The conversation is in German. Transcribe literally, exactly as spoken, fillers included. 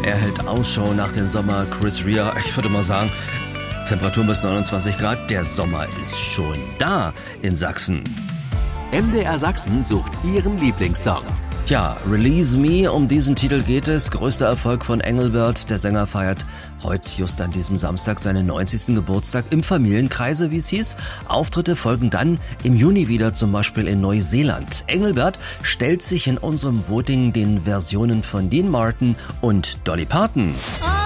Er hält Ausschau nach dem Sommer. Chris Rea, ich würde mal sagen, Temperatur bis neunundzwanzig Grad. Der Sommer ist schon da in Sachsen. M D R Sachsen sucht Ihren Lieblingssong. Tja, Release Me, um diesen Titel geht es. Größter Erfolg von Engelbert. Der Sänger feiert heute just an diesem Samstag seinen neunzigsten Geburtstag im Familienkreise, wie es hieß. Auftritte folgen dann im Juni wieder, zum Beispiel in Neuseeland. Engelbert stellt sich in unserem Voting den Versionen von Dean Martin und Dolly Parton.